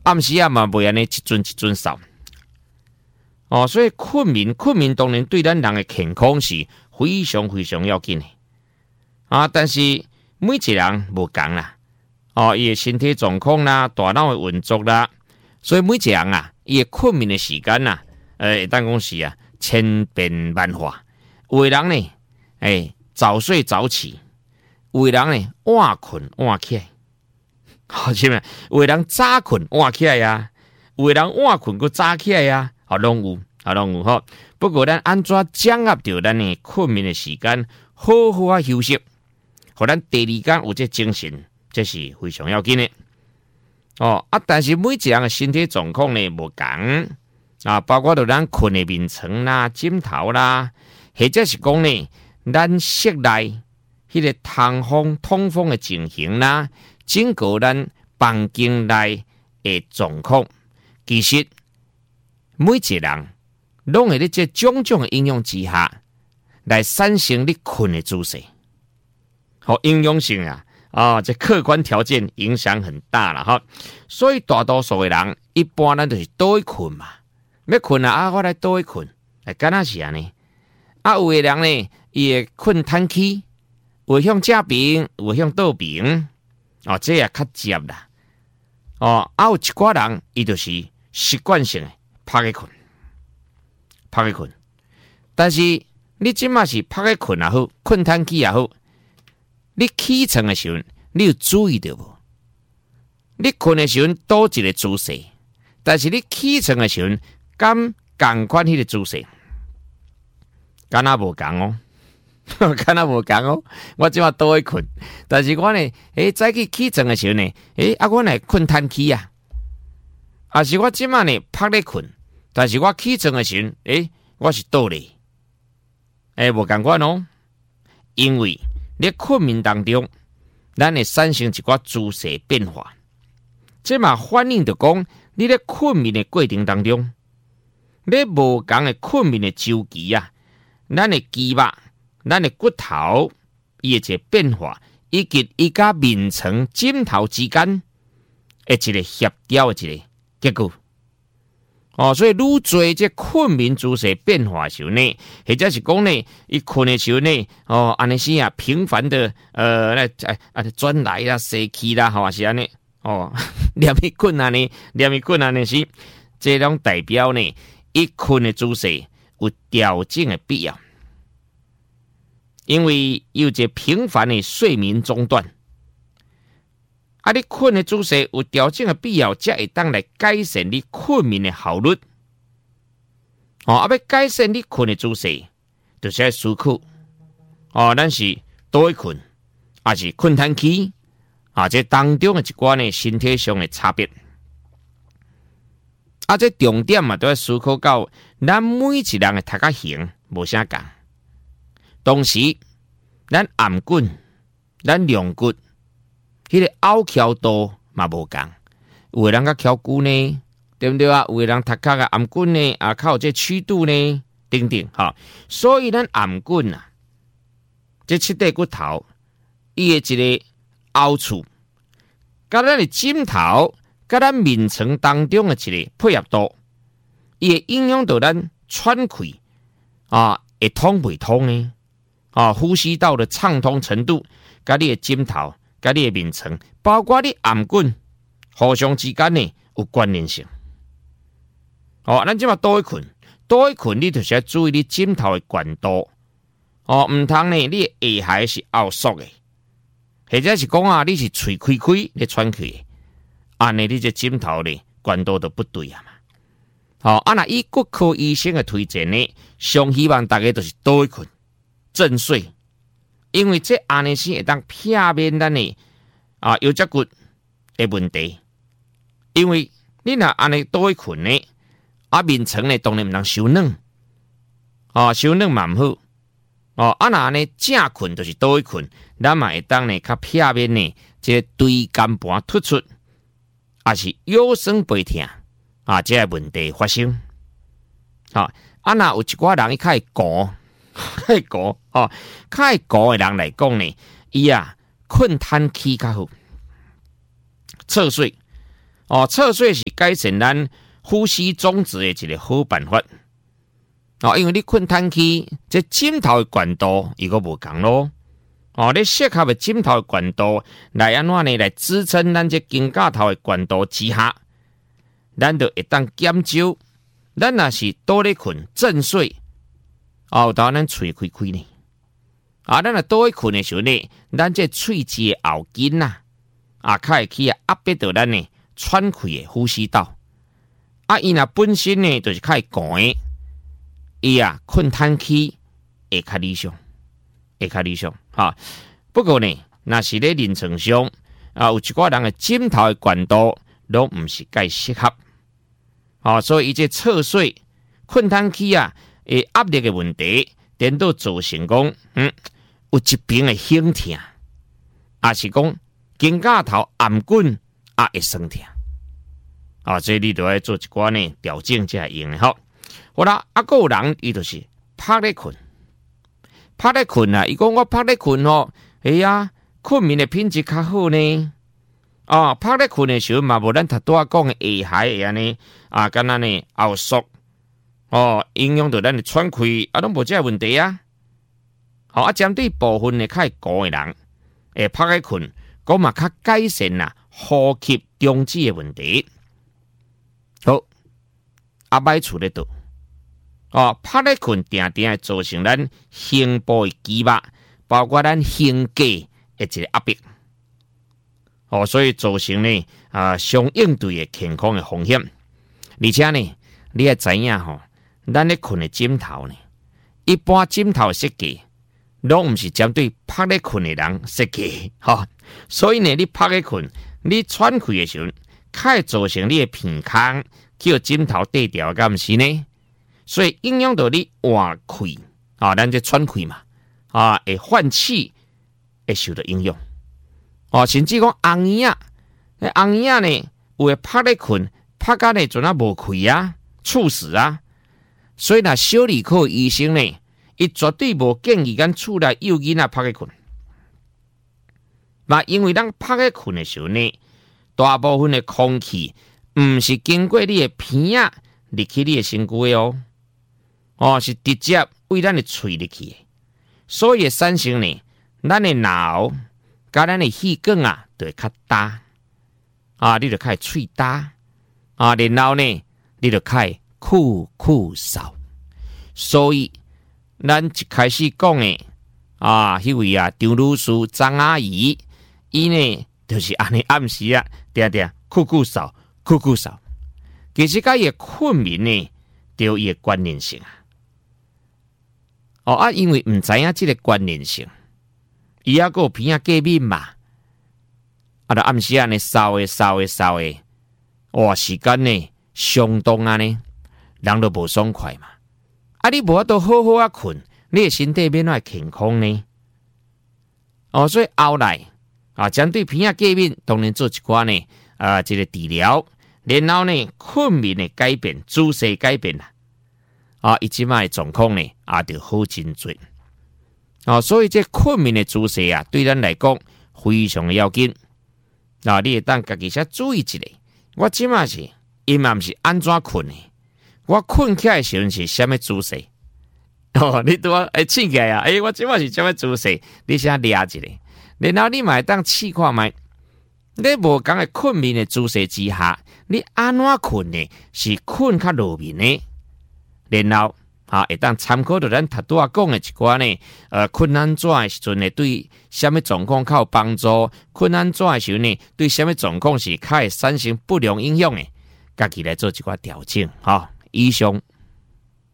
暗时啊嘛袂安尼一阵一阵扫。哦，所以困眠当然对咱人的健康是非常非常要紧的啊。但是每一个人无同啦，哦，伊的身体状况啦、大脑的运作啦，所以每一个人啊，伊的困眠的时间呐，会当讲是啊千变万化。有的人呢，早睡早起；有的人呢，晚困晚起来。好，是咪？有的人早困晚起来呀，有的人晚困佮早起来呀。拢有吼。不过咱安怎掌握到咱的困眠的时间，好好啊休息，互咱第二天有这精神，这是非常要紧的。哦啊，但是每一个人的身体状况呢无同啊，包括到咱困的眠床啦、枕头啦，或者是讲呢，咱室内迄个通风的情形啦，整个咱房间内的状况，其实。每一个人拢会在这种种的应用之下，来产生你困的姿势。好，应用性这客观条件影响很大了哈。所以大多数的人，一般咱就是倒去困嘛，要困我来倒去困，敢若是安尼。有的人呢，伊会困摊起，有向正边，有向倒边，这也较接啦。有一寡人，伊就是习惯性的。趴去困，但是你即马是趴去困也好，困摊起也好，你起床的时候，你有注意到无？你困的时候多一个姿势，但是你起床的时候，敢同款迄个姿势，敢若无同哦，敢若无同哦。我即马倒去困，但是我呢，早起床的时候呢，我来困摊起啊，啊是我即马呢趴咧困。但是我起床的时候，我是倒咧，无同款哦。因为你困眠当中，咱会产生一寡姿势变化，这嘛反映着讲，你咧困眠的过程当中，你无同的困眠的周期啊，咱的肌肉、咱的骨头，伊的一个变化，以及伊甲眠床、枕头之间的一个协调的一个结果。所以愈做这困眠姿势变化的时候呢，或者是讲呢，伊困的时候呢，安尼是啊，频繁的转来啦、西去啦，还是安尼连伊困安尼是，这种代表呢，伊困的姿势有调整的必要，因为有一个频繁的睡眠中断。你困的姿势有调整的必要，才会当来改善你困眠的效率。要改善你困的姿势，就是要思考。咱是倒去困，还是困摊起？这当中的一寡呢，身体上的差别。这重点嘛，都要思考到，咱每一人的头壳型无啥共，同时，咱颔骨、咱两骨。迄个拗翘度嘛无共，有的人较翘骨呢，对不对啊？有的人头壳啊颔骨呢较有这曲度呢，等等所以咱颔骨这七块骨头，伊的一个凹处，甲咱的枕头，甲咱眠床当中的一个配合度，伊会影响到咱喘气会通袂通呢？呼吸道的畅通程度，甲你的枕头。甲你的眠床，包括你颔骨，互相之间呢有关联性。咱即马倒去困，你就是要注意你枕头的悬度。毋通呢，你下颌是凹缩的，或者是讲你是喙开咧喘气的，安尼你这枕头呢悬度都不对啊嘛。那以骨科医生的推荐呢，上希望大家都是倒去困，正睡。因为这安尼是会当避免咱的腰脊骨的问题，因为你若安尼倒去困呢，眠床呢当然毋通伤软，伤软嘛毋好，若安尼正困就是倒去困，咱嘛会当呢较避免呢这椎间盘突出，也是腰酸背痛这个问题发生。若有一寡人伊较会怙。较会怙的人来讲呢，伊困摊起较好，侧睡侧睡是改善咱呼吸中止的一个好办法。因为你困叹气，这枕头的管道伊个无共咯。你适合的枕头的管道来安怎呢？来支撑咱这肩胛头的管道之下，咱就会当减少。咱若是倒咧困正睡，有当咱喙开开呢。咱若倒咧困的时候呢，咱这喙齿的后筋较会去压迫到咱呢喘气的呼吸道。伊若本身呢就是较会寒的。伊困叹气会较理想，不过呢，若是咧临床上有一寡人的枕头的管道拢毋是介适合，所以伊这侧睡、困叹气会压力的问题，颠倒造成讲，有一边的胸痛，是讲肩胛头暗棍会酸痛，所以你就要做一寡呢调整才会用的吼。好啦，还有人伊就是拍咧困，伊讲我拍咧困困眠的品质较好呢。拍咧困的时候嘛，无咱头拄仔讲的下海的安尼敢若呢后缩，影响到咱的喘气拢无这问题啊。针对部分的较会高的人，拍咧困，讲嘛较改善呼吸中止的问题。好，歹处咧倒。拍咧困定定会造成咱胸部的肌肉，包括咱胸架的一个压迫，所以造成呢相应对的健康的风险。而且呢，你也知影咱咧困的枕头呢，一般枕头设计拢毋是针对拍咧困的人设计，所以呢，你拍咧困，你喘气的时候，较会造成你的鼻孔叫枕头缀掉，敢毋是呢？所以影响到你换气咱这喘气嘛，会换气会受到影响。甚至讲红耳呢，有会拍咧困，拍到呢阵无气猝死所以小儿科医生呢，伊绝对无建议咱厝内幼囡仔拍咧困。因为咱拍咧困的时候呢，大部分的空气毋是经过你的鼻入去你的身躯是直接为咱的喙入去的，所以会产生呢，咱的脑甲咱的气管就会较大你就较会喙大然后呢，你就较会酷嗽。所以咱一开始讲的迄位张女士、张阿姨，伊呢就是安尼暗时定定酷嗽。其实甲伊的困眠呢，就有伊的关联性因为毋知影即个关联性，伊还有鼻过敏嘛，就暗时安尼烧的，时间呢相当呢，人都无爽快嘛。你无法度好好困，你的身体变哪会健康呢？所以后来针对鼻过敏，当然做一寡呢这个治疗，然后呢困眠的改变、姿势改变伊即摆的状况呢就好真多所以这困眠的姿势对咱来讲非常的要紧你会当家己先注意一下，我即摆是伊嘛毋是安怎困的，我困起来的时阵是什么姿势你拄醒起来我即摆是什么姿势，你先抓一下，然后你嘛会当试看觅你无讲的困眠的姿势之下，你安怎困呢？是困较落眠呢？然后会当参考到咱头拄仔讲的一寡呢，困安怎的时阵呢，对什么状况较有帮助？困安怎的时候呢，对什么状况是较会产生不良影响的？家己来做一寡调整以上。